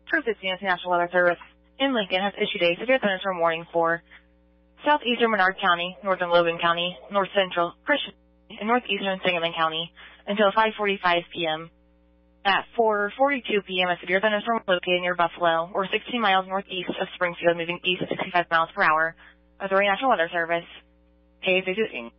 Proficiency National Weather Service in Lincoln has issued a severe thunderstorm warning for southeastern Menard County, northern Logan County, north central Christian, and northeastern Sangamon County until 5:45 p.m. At 4:42 p.m., a severe thunderstorm located near Buffalo, or 16 miles northeast of Springfield, moving east at 65 miles per hour. Missouri National Weather Service, KSHS